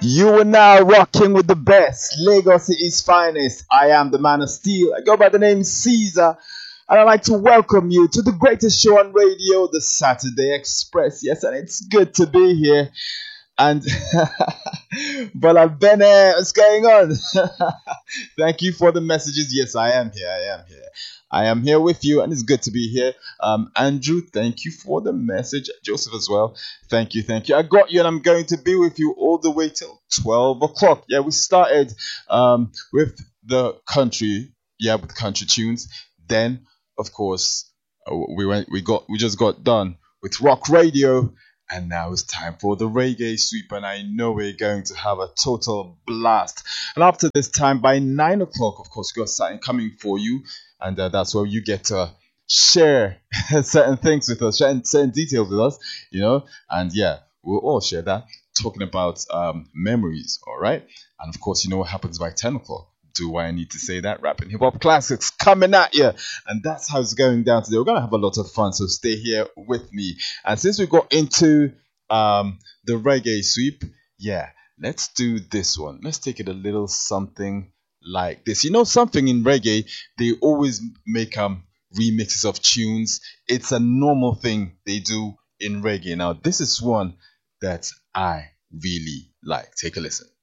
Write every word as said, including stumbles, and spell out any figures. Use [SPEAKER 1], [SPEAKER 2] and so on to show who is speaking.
[SPEAKER 1] You are now rocking with the best, Lagos City's finest. I am the man of steel. I go by the name Caesar, and I'd like to welcome you to the greatest show on radio, the Saturday Express. Yes, and it's good to be here. And Bola Bene, what's going on? Thank you for the messages. Yes, I am here. I am here. I am here with you, and it's good to be here. Um, Andrew, thank you for the message. Joseph as well. Thank you, thank you. I got you, and I'm going to be with you all the way till twelve o'clock. Yeah, we started um, with the country, yeah, with country tunes. Then, of course, uh, we went, we got, we just got done with rock radio, and now it's time for the reggae sweep, and I know we're going to have a total blast. And after this time, by nine o'clock, of course, we got something coming for you, and uh, that's where you get to share certain things with us, certain, certain details with us, you know. And yeah, we'll all share that, talking about um, memories, all right. And of course, you know what happens by ten o'clock. Do I need to say that? Rapping hip hop classics coming at you, and that's how it's going down today. We're gonna have a lot of fun, so stay here with me. And since we got into um, the reggae sweep, yeah, let's do this one. Let's take it a little something like this. You know, something in reggae, they always make um remixes of tunes. It's a normal thing they do in reggae. Now, this is one that I really like. Take a listen.